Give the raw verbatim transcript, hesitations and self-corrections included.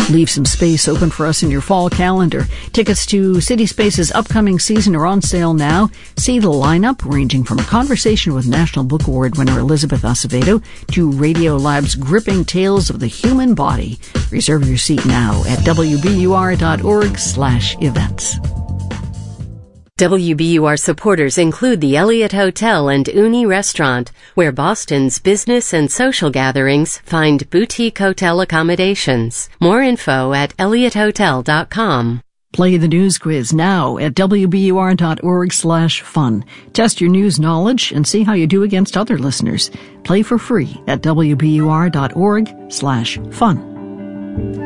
Leave some space open for us in your fall calendar. Tickets to City Space's upcoming season are on sale now. See the lineup ranging from a conversation with National Book Award winner Elizabeth Acevedo to Radiolab's gripping tales of the human body. Reserve your seat now at W B U R dot org slash events. W B U R supporters include the Elliott Hotel and Uni Restaurant, where Boston's business and social gatherings find boutique hotel accommodations. More info at elliott hotel dot com. Play the news quiz now at W B U R dot org slash fun. Test your news knowledge and see how you do against other listeners. Play for free at W B U R dot org slash fun.